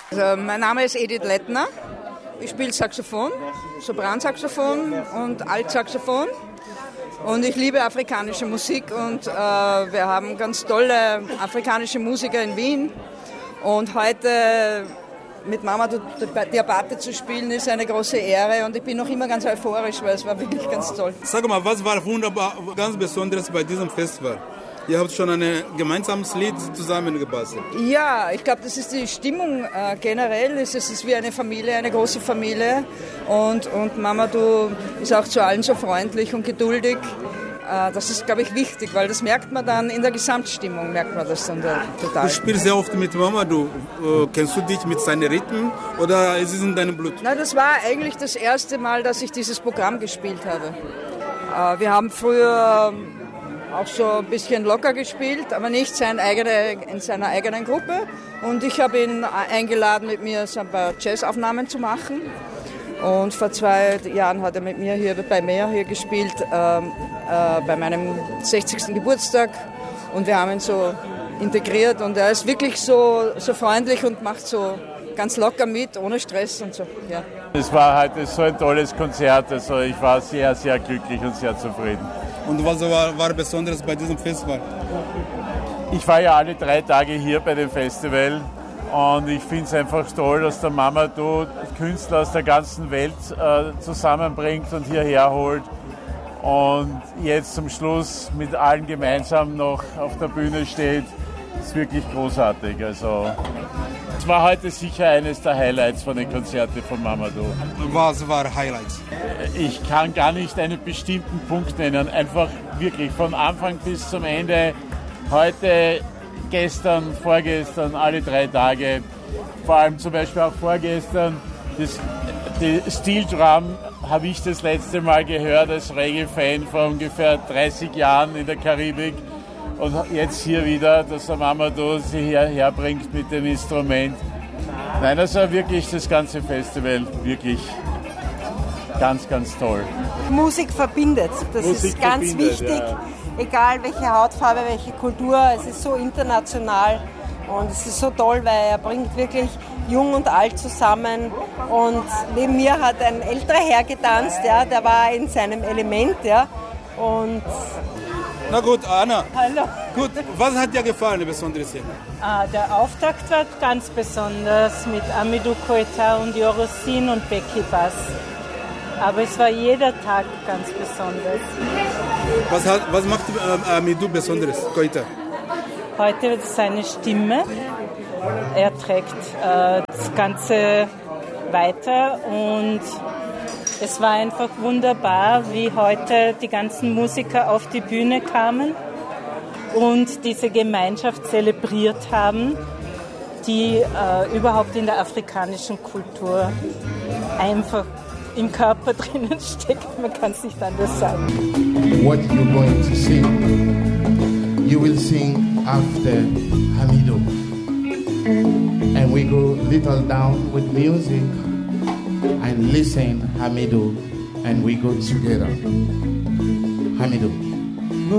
Also, mein Name ist Edith Lettner. Ich spiele Saxophon, Sopransaxophon und Altsaxophon. Und ich liebe afrikanische Musik und wir haben ganz tolle afrikanische Musiker in Wien. Und heute mit Mamadou Diabate zu spielen, ist eine große Ehre und ich bin noch immer ganz euphorisch, weil es war wirklich ganz toll. Sag mal, was war wunderbar, ganz Besonderes bei diesem Festival? Ihr habt schon ein gemeinsames Lied zusammengebastelt. Ja, ich glaube, das ist die Stimmung generell. Es ist wie eine Familie, eine große Familie. Und Mamadou ist auch zu allen so freundlich und geduldig. Das ist, glaube ich, wichtig, weil das merkt man dann in der Gesamtstimmung, merkt man das dann total. Du spielst sehr oft mit Mamadou. Kennst du dich mit seinen Rhythmen oder ist es in deinem Blut? Nein, das war eigentlich das erste Mal, dass ich dieses Programm gespielt habe. Wir haben früher auch so ein bisschen locker gespielt, aber nicht in seiner eigenen Gruppe. Und ich habe ihn eingeladen, mit mir so ein paar Jazzaufnahmen zu machen. Und vor 2 Jahren hat er mit mir bei mir hier gespielt, bei meinem 60. Geburtstag. Und wir haben ihn so integriert und er ist wirklich so freundlich und macht so ganz locker mit, ohne Stress und so. Ja. Es war heute so ein tolles Konzert, also ich war sehr, sehr glücklich und sehr zufrieden. Und was war Besonderes bei diesem Festival? Ich war ja alle 3 Tage hier bei dem Festival und ich finde es einfach toll, dass der Mamadou Künstler aus der ganzen Welt zusammenbringt und hierher holt und jetzt zum Schluss mit allen gemeinsam noch auf der Bühne steht. Das ist wirklich großartig. Also, es war heute sicher eines der Highlights von den Konzerten von Mamadou. Was war Highlights? Ich kann gar nicht einen bestimmten Punkt nennen. Einfach wirklich von Anfang bis zum Ende. Heute, gestern, vorgestern, alle 3 Tage. Vor allem zum Beispiel auch vorgestern. Die Steel Drum habe ich das letzte Mal gehört als Reggae-Fan vor ungefähr 30 Jahren in der Karibik. Und jetzt hier wieder, dass der Mamadou sie hierher bringt mit dem Instrument. Nein, also wirklich das ganze Festival, wirklich ganz, ganz toll. Musik verbindet, das ist ganz wichtig. Ja. Egal welche Hautfarbe, welche Kultur, es ist so international und es ist so toll, weil er bringt wirklich Jung und Alt zusammen. Und neben mir hat ein älterer Herr getanzt, ja, der war in seinem Element. Ja, und na gut, Anna. Hallo. Gut, was hat dir gefallen, die besondere Szene? Der Auftakt war ganz besonders mit Amidou Keita und Yorosin und Becky Bass. Aber es war jeder Tag ganz besonders. Was macht Amidou besonderes, Keita? Heute seine Stimme. Er trägt das Ganze weiter und es war einfach wunderbar, wie heute die ganzen Musiker auf die Bühne kamen und diese Gemeinschaft zelebriert haben, die überhaupt in der afrikanischen Kultur einfach im Körper drinnen steckt. Man kann es nicht anders sagen. What you're going to sing, you will sing after Hamidou. And we go little down with music and listen Hamidou, and we go together. Hamidou.